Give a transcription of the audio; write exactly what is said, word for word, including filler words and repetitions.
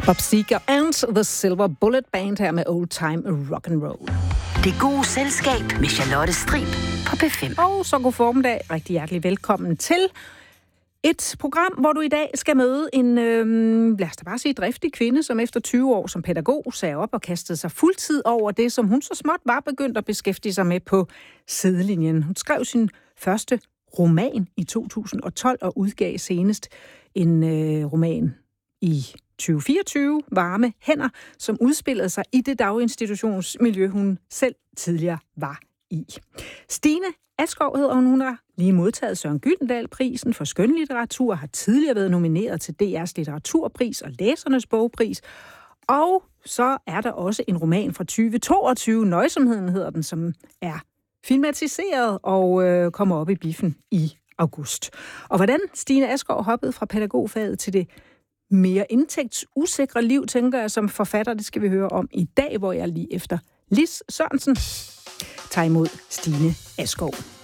Bob Seger and the Silver Bullet Band her med Old Time Rock and Roll. Det gode selskab med Charlotte Strib på P fem. Og så god formiddag. Rigtig hjertelig velkommen til et program, hvor du i dag skal møde en, øh, lad os da bare sige, driftig kvinde, som efter tyve år som pædagog sagde op og kastede sig fuldtid over det, som hun så småt var begyndt at beskæftige sig med på sidelinjen. Hun skrev sin første roman i to tusind og tolv og udgav senest en øh, roman i tyve fireogtyve, Varme Hænder, som udspillede sig i det daginstitutionsmiljø, hun selv tidligere var i. Stine Askov hedder hun, hun har lige modtaget Søren Gyldendal-prisen for skønlitteratur, har tidligere været nomineret til D R's litteraturpris og Læsernes bogpris, og så er der også en roman fra tyve toogtyve, Nøjsomheden hedder den, som er filmatiseret og øh, kommer op i biffen i august. Og hvordan Stine Askov hoppede fra pædagogfaget til det mere indtægtsusikre liv, tænker jeg som forfatter, det skal vi høre om i dag, hvor jeg lige efter Lis Sørensen tager imod Stine Askov.